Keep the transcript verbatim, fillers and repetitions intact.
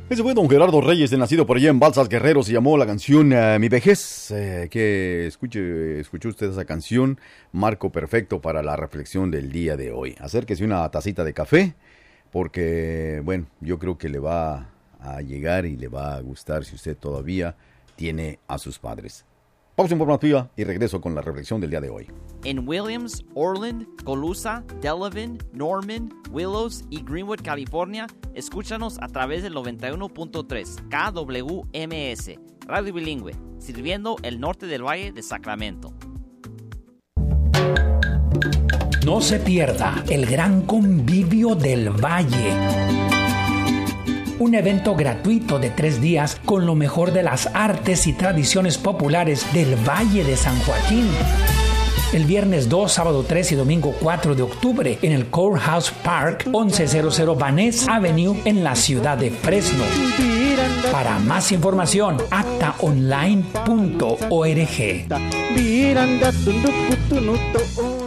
Ese fue don Gerardo Reyes, de nacido por allá en Balsas Guerrero. Se llamó la canción uh, Mi Vejez. Eh, que escuche, escuchó usted esa canción, marco perfecto para la reflexión del día de hoy. Acérquese una tacita de café, porque, bueno, yo creo que le va a llegar y le va a gustar si usted todavía tiene a sus padres. Pausa informativa y regreso con la reflexión del día de hoy. En Williams, Orland, Colusa, Delavan, Norman, Willows y Greenwood, California, escúchanos a través del noventa y uno punto tres K W M S, radio bilingüe, sirviendo el norte del Valle de Sacramento. No se pierda el gran convivio del Valle. Un evento gratuito de tres días con lo mejor de las artes y tradiciones populares del Valle de San Joaquín. El viernes dos, sábado tres y domingo cuatro de octubre en el Courthouse Park, once cero cero Van Ness Avenue en la ciudad de Fresno. Para más información, acta online punto org.